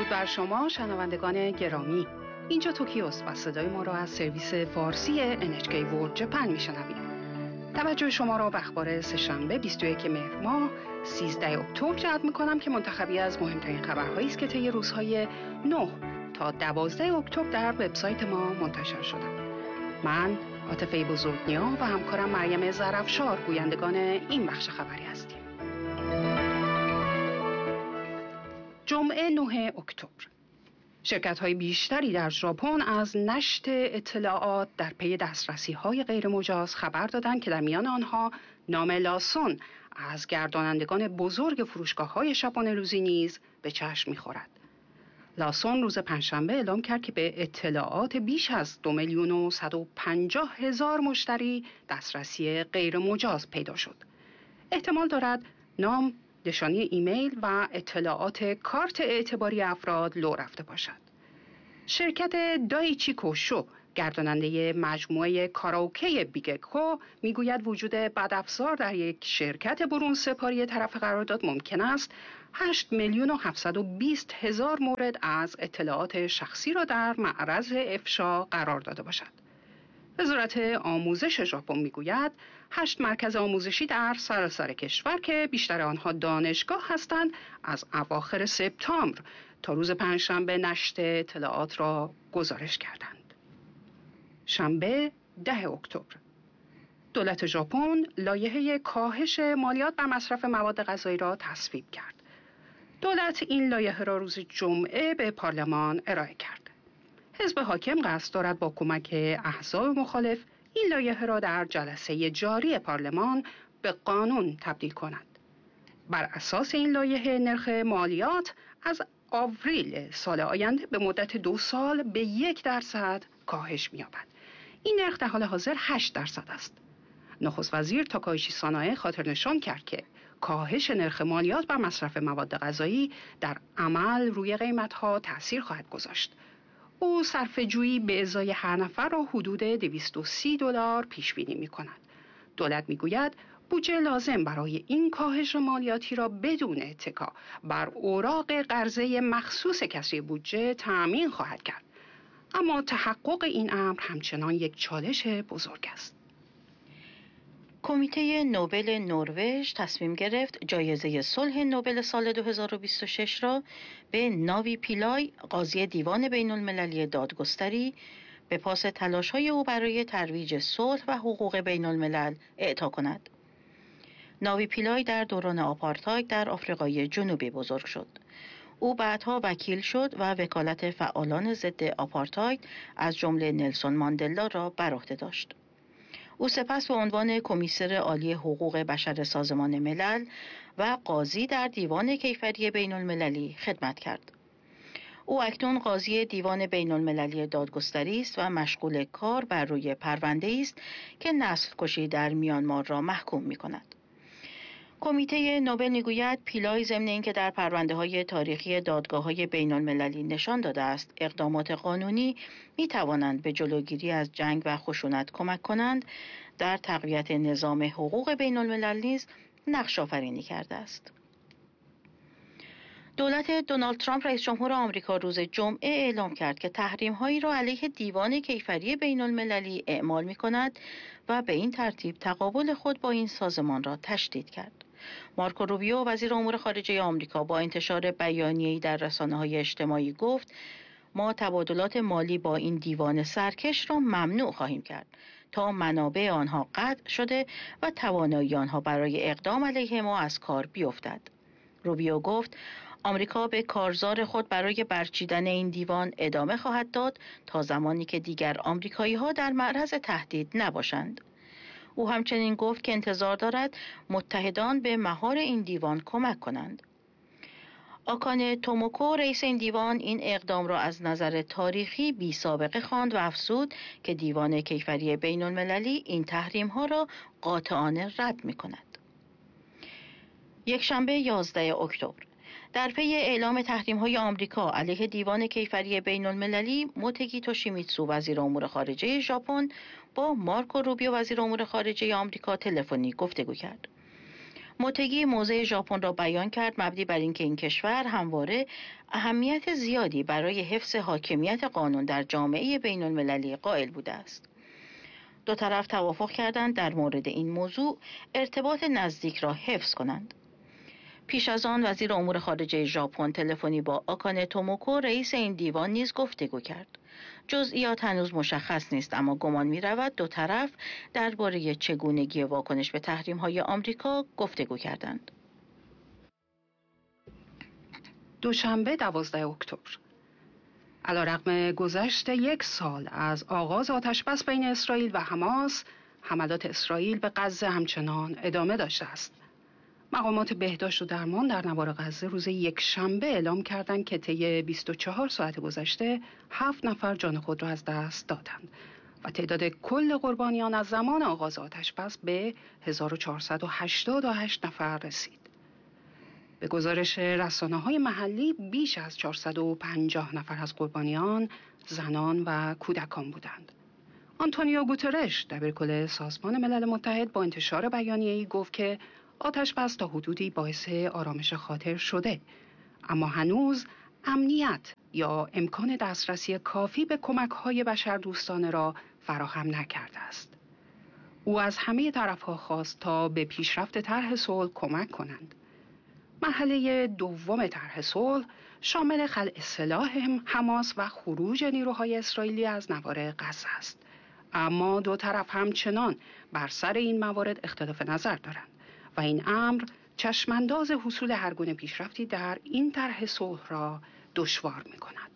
درود بر شما شنوندگان گرامی. اینجا توکیوست و صدای ما را از سرویس فارسی NHK World Japan میشنوید. توجه شما را به اخبار سه‌شنبه 21 مهر ماه 13 اکتبر جلب می‌کنم که منتخبی از مهمترین خبرهایی است که طی روزهای 9 تا 12 اکتبر در وبسایت ما منتشر شده. من عاطفه بزرگنیا و همکارم مریم ظرفشار گویندگان این بخش خبری هستیم. جمعه 9 اکتبر شرکت‌های بیشتری در ژاپن از نشت اطلاعات در پی دسترسی‌های غیرمجاز خبر دادند که در میان آنها نام لاسون از گردانندگان بزرگ فروشگاه‌های ژاپن روزی نیز به چشم می‌خورد. لاسون روز پنجشنبه اعلام کرد که به اطلاعات بیش از 2,150,000 مشتری دسترسی غیرمجاز پیدا شد. احتمال دارد نام، نشانی ایمیل و اطلاعات کارت اعتباری افراد لو رفته باشد. شرکت دایچی کوشو گرداننده مجموعه کاراوکه بیگکو میگوید وجود بدافزار در یک شرکت برون سپاری طرف قرارداد ممکن است 8,720,000 مورد از اطلاعات شخصی را در معرض افشا قرار داده باشد. وزارت آموزش ژاپن میگوید 8 مرکز آموزشی در سراسر کشور که بیشتر آنها دانشگاه هستند از اواخر سپتامبر تا روز پنجشنبه نشت اطلاعات را گزارش کردند. شنبه 10 اکتبر دولت ژاپن لایحه کاهش مالیات بر مصرف مواد غذایی را تصویب کرد. دولت این لایحه را روز جمعه به پارلمان ارائه کرد. حزب حاکم قصد دارد با کمک احزاب مخالف این لایحه را در جلسه جاری پارلمان به قانون تبدیل کند. بر اساس این لایحه نرخ مالیات از آوریل سال آینده به مدت 2 سال به 1% کاهش می‌یابد. این نرخ در حال حاضر 8% است. نخست وزیر تاکایچی سانائه خاطر نشان کرد که کاهش نرخ مالیات بر مصرف مواد غذایی در عمل روی قیمت‌ها تأثیر خواهد گذاشت. او صرفه‌جویی به ازای هر نفر را حدود $230 پیش بینی می‌کند. دولت می‌گوید بودجه لازم برای این کاهش مالیاتی را بدون اتکا بر اوراق قرضه مخصوص کسری بودجه تأمین خواهد کرد. اما تحقق این امر همچنان یک چالش بزرگ است. کمیته نوبل نروژ تصمیم گرفت جایزه صلح نوبل سال 2026 را به ناوی پیلای، قاضی دیوان بین المللی دادگستری، به پاس تلاش‌های او برای ترویج صلح و حقوق بین الملل اعطا کند. ناوی پیلای در دوران آپارتاید در آفریقای جنوبی بزرگ شد. او بعدها وکیل شد و وکالت فعالان ضد آپارتاید از جمله نلسون ماندلا را بر عهده داشت. او سپس به عنوان کمیسر عالی حقوق بشر سازمان ملل و قاضی در دیوان کیفری بین المللی خدمت کرد. او اکنون قاضی دیوان بین المللی دادگستری است و مشغول کار بر روی پرونده است که نسل کشی در میانمار را محکوم می کند. کمیته نوبل میگوید پیلای ضمن اینکه در پرونده‌های تاریخی دادگاه‌های بین‌المللی نشان داده است اقدامات قانونی می‌توانند به جلوگیری از جنگ و خشونت کمک کنند، در تقویت نظام حقوق بین‌الملل نیز نقش آفرینی کرده است. دولت دونالد ترامپ رئیس جمهور آمریکا روز جمعه اعلام کرد که تحریم‌هایی را علیه دیوان کیفری بین‌المللی اعمال می‌کند و به این ترتیب تقابل خود با این سازمان را تشدید کرد. مارکو روبیو وزیر امور خارجه آمریکا با انتشار بیانیه‌ای در رسانه‌های اجتماعی گفت ما تبادلات مالی با این دیوان سرکش را ممنوع خواهیم کرد تا منابع آنها قطع شده و توانایی آنها برای اقدام علیه ما از کار بیفتد. روبیو گفت آمریکا به کارزار خود برای برچیدن این دیوان ادامه خواهد داد تا زمانی که دیگر آمریکایی‌ها در معرض تهدید نباشند. او همچنین گفت که انتظار دارد متحدان به مهار این دیوان کمک کنند. آکانه توموکو رئیس این دیوان این اقدام را از نظر تاریخی بی سابقه خواند و افزود که دیوان کیفری بین المللی این تحریم ها را قاطعانه رد می کند. یکشنبه 11 اکتبر در پی اعلام تحریم‌های آمریکا علیه دیوان کیفری بین‌المللی، موتگی توشیمیتسو وزیر امور خارجه ژاپن با مارکو روبیو وزیر امور خارجه آمریکا تلفنی گفتگو کرد. موتگی موضع ژاپن را بیان کرد مبنی بر اینکه این کشور همواره اهمیت زیادی برای حفظ حاکمیت قانون در جامعه بین المللی قائل بوده است. دو طرف توافق کردند در مورد این موضوع ارتباط نزدیک را حفظ کنند. پیش از آن وزیر امور خارجه ژاپن تلفنی با آکانه توموکو رئیس این دیوان نیز گفتگو کرد. جزئیات هنوز مشخص نیست، اما گمان می‌رود دو طرف درباره چگونگی واکنش به تحریم‌های آمریکا گفتگو کردند. دوشنبه 12 اکتبر. علیرغم گذشت 1 سال از آغاز آتشبس بین اسرائیل و حماس، حملات اسرائیل به غزه همچنان ادامه داشته است. مقامات بهداشت و درمان در نوار غزه روز یکشنبه اعلام کردند که طی 24 ساعت گذشته 7 نفر جان خود را از دست دادند و تعداد کل قربانیان از زمان آغاز آتشبس به 1488 نفر رسید. به گزارش رسانه‌های محلی بیش از 450 نفر از قربانیان زنان و کودکان بودند. آنتونیو گوترش دبیرکل سازمان ملل متحد با انتشار بیانیه‌ای گفت که آتش‌بس تا حدودی باعث آرامش خاطر شده، اما هنوز امنیت یا امکان دسترسی کافی به کمک‌های بشردوستانه را فراهم نکرده است. او از همه طرف‌ها خواست تا به پیشرفت طرح صلح کمک کنند. مرحله دوم طرح صلح شامل خلع سلاح حماس و خروج نیروهای اسرائیلی از نوار غزه است، اما دو طرف همچنان بر سر این موارد اختلاف نظر دارند و این امر چشمانداز حصول هر گونه پیشرفتی در این طرح صلح را دشوار می‌کند.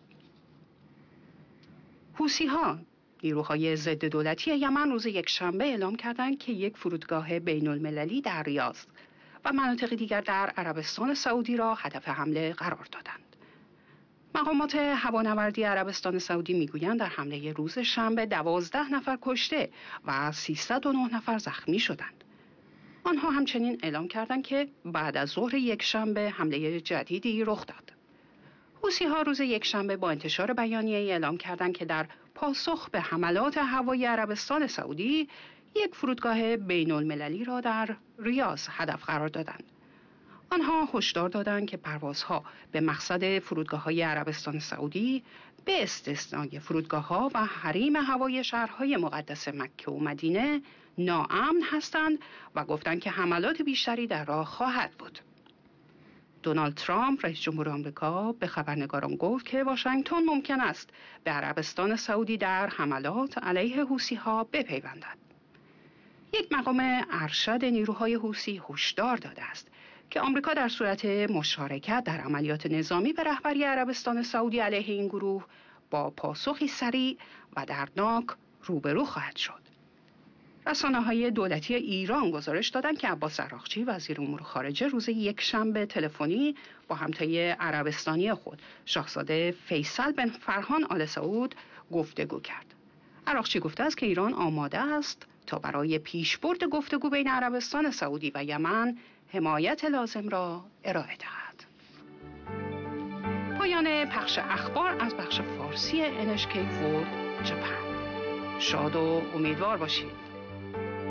حوثی‌ها، نیروهای ضد دولتی یمن، روز یکشنبه اعلام کردند که یک فرودگاه بین‌المللی در ریاض و مناطق دیگر در عربستان سعودی را هدف حمله قرار دادند. مقامات هوانوردی عربستان سعودی میگویند در حمله روز شنبه 12 نفر کشته و 309 نفر زخمی شدند. آنها همچنین اعلام کردند که بعد از ظهر یکشنبه حمله جدیدی رخ داد. حوثی‌ها روز یکشنبه با انتشار بیانیه‌ای اعلام کردند که در پاسخ به حملات هوایی عربستان سعودی یک فرودگاه بین‌المللی را در ریاض هدف قرار دادند. آنها هشدار دادند که پروازها به مقصد فرودگاه‌های عربستان سعودی به استثنای فرودگاه‌ها و حریم هوایی شهرهای مقدس مکه و مدینه ناامن هستند و گفتند که حملات بیشتری در راه خواهد بود. دونالد ترامپ رئیس جمهور آمریکا به خبرنگاران گفت که واشنگتن ممکن است به عربستان سعودی در حملات علیه حوثی‌ها بپیوندد. یک مقام ارشد نیروهای حوثی هشدار داده است که آمریکا در صورت مشارکت در عملیات نظامی به رهبری عربستان سعودی علیه این گروه با پاسخی سریع و دردناک روبرو خواهد شد. رسانه‌های دولتی ایران گزارش دادند که عباس عراقچی وزیر امور خارجه روز یکشنبه تلفنی با همتای عربستانی خود شاهزاده فیصل بن فرهان آل سعود گفتگو کرد. عراقچی گفته است که ایران آماده است تا برای پیشبرد گفتگو بین عربستان سعودی و یمن حمایت لازم را ارائه دهد. پایان پخش اخبار از بخش فارسی NHK World Japan. شاد و امیدوار باشید.